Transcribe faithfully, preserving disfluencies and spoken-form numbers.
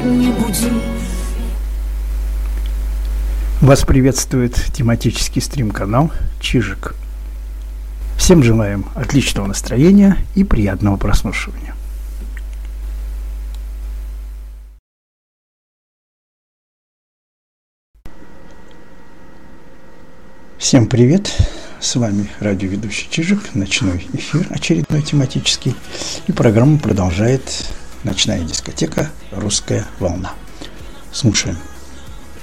не буди. Вас приветствует тематический стрим-канал Чижик. Всем желаем отличного настроения и приятного прослушивания. Всем привет! С вами радиоведущий Чижик, ночной эфир очередной тематический, и программу продолжает ночная дискотека «Русская волна». Слушаем.